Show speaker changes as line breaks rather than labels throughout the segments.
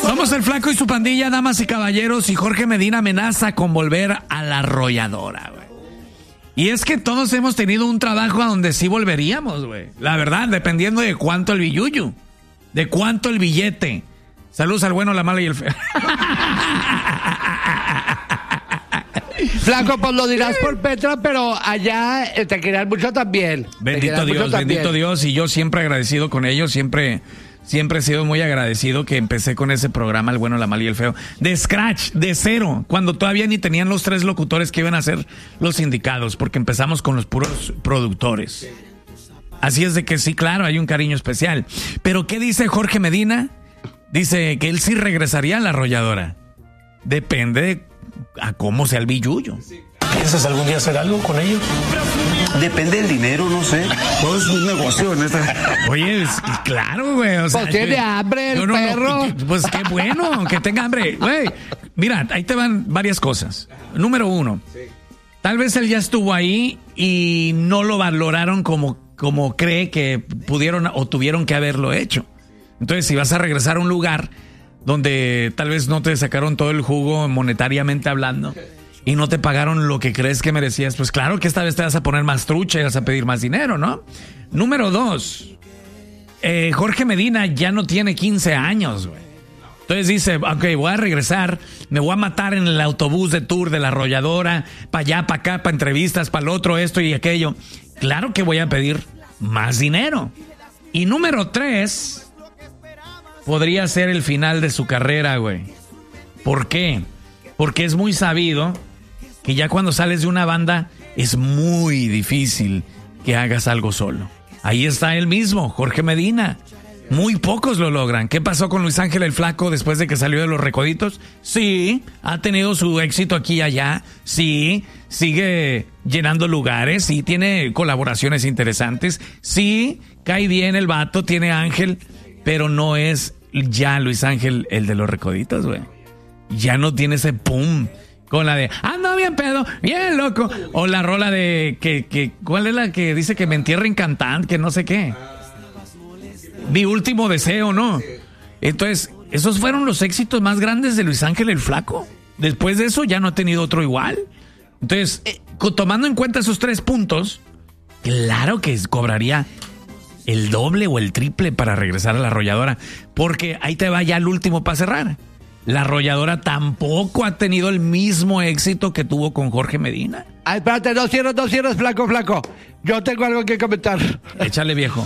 Somos el Flaco y su pandilla, damas y caballeros, y Jorge Medina amenaza con volver a la arrolladora, güey. Y es que todos hemos tenido un trabajo a donde sí volveríamos, güey. La verdad, dependiendo de cuánto el billuyo, de cuánto el billete. Saludos al bueno, la mala y el feo.
Flaco, pues lo dirás por Petra, pero allá te querían mucho también.
Bendito Dios, y yo siempre agradecido con ellos, siempre he sido muy agradecido que empecé con ese programa, el bueno, la mala y el feo, de scratch, de cero, cuando todavía ni tenían los 3 locutores que iban a ser los indicados, porque empezamos con los puros productores. Así es de que sí, claro, hay un cariño especial. Pero ¿qué dice Jorge Medina? Dice que él sí regresaría a la arrolladora. Depende a cómo sea el billuyo.
¿Piensas algún día hacer algo con ellos?
Depende del dinero, no sé. Todo es un negocio en esta.
Oye, claro, güey. O sea,
pues tiene hambre el perro.
Pues qué bueno que tenga hambre. Güey, mira, ahí te van varias cosas. Número 1, tal vez él ya estuvo ahí y no lo valoraron como cree que pudieron o tuvieron que haberlo hecho. Entonces, si vas a regresar a un lugar donde tal vez no te sacaron todo el jugo monetariamente hablando y no te pagaron lo que crees que merecías, pues claro que esta vez te vas a poner más trucha y vas a pedir más dinero, ¿no? Número 2, Jorge Medina ya no tiene 15 años, güey. Entonces dice, ok, voy a regresar, me voy a matar en el autobús de tour de la arrolladora, para allá, para acá, para entrevistas, para el otro, esto y aquello. Claro que voy a pedir más dinero. Y número 3, podría ser el final de su carrera, güey. ¿Por qué? Porque es muy sabido que ya cuando sales de una banda es muy difícil que hagas algo solo. Ahí está él mismo, Jorge Medina. Muy pocos lo logran. ¿Qué pasó con Luis Ángel el Flaco después de que salió de Los Recoditos? Sí, ha tenido su éxito aquí y allá. Sí, sigue llenando lugares. Sí, tiene colaboraciones interesantes. Sí, cae bien el vato, tiene ángel. Pero no es ya Luis Ángel el de Los Recoditos, güey. Ya no tiene ese pum con la de ando bien pedo, bien loco. O la rola de que ¿cuál es la que dice que me entierren cantando? Que no sé qué. Mi último deseo, ¿no? Entonces, esos fueron los éxitos más grandes de Luis Ángel el Flaco. Después de eso ya no ha tenido otro igual. Entonces, tomando en cuenta esos 3 puntos, claro que cobraría el doble o el triple para regresar a la arrolladora. Porque ahí te va ya el último para cerrar. La arrolladora tampoco ha tenido el mismo éxito que tuvo con Jorge Medina.
Ay, espérate, no cierres, Flaco. Yo tengo algo que comentar.
Échale, viejo.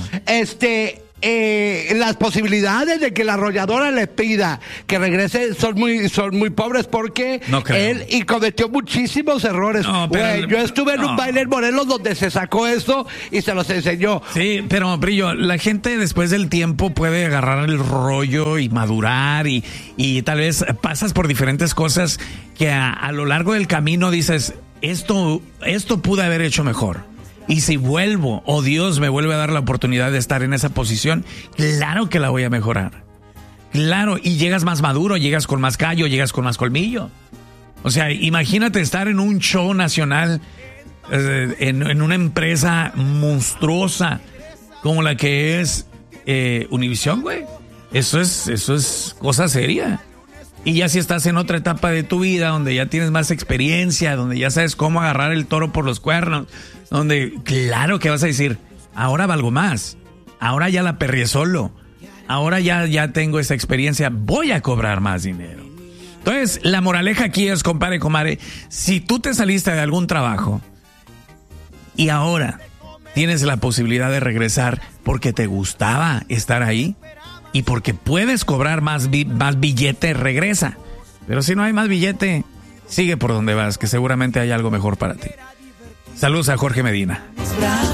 Las posibilidades de que la arrolladora le pida que regrese son muy pobres porque
no creo.
Él y cometió muchísimos errores. No, güey, yo estuve en un baile en Morelos donde se sacó esto y se los enseñó.
Sí, pero Brillo, la gente después del tiempo puede agarrar el rollo y madurar y tal vez pasas por diferentes cosas que a lo largo del camino dices, esto pude haber hecho mejor. Y si vuelvo, o Dios me vuelve a dar la oportunidad de estar en esa posición, claro que la voy a mejorar. Claro, y llegas más maduro, llegas con más callo, llegas con más colmillo. O sea, imagínate estar en un show nacional, en una empresa monstruosa como la que es Univisión, güey. Eso es cosa seria. Y ya si estás en otra etapa de tu vida, donde ya tienes más experiencia, donde ya sabes cómo agarrar el toro por los cuernos, donde claro que vas a decir, ahora valgo más, ahora ya la perrié solo, ahora ya tengo esa experiencia, voy a cobrar más dinero. Entonces, la moraleja aquí es, compadre, comadre, si tú te saliste de algún trabajo y ahora tienes la posibilidad de regresar porque te gustaba estar ahí, y porque puedes cobrar más billete, regresa. Pero si no hay más billete, sigue por donde vas, que seguramente hay algo mejor para ti. Saludos a Jorge Medina.